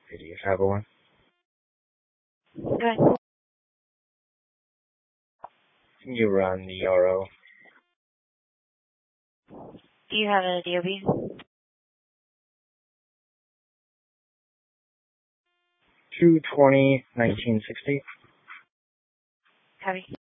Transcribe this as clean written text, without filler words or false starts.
Idiot, have one. Go ahead. Can you run the RO? Do you have a DOB? 220-1960. Copy.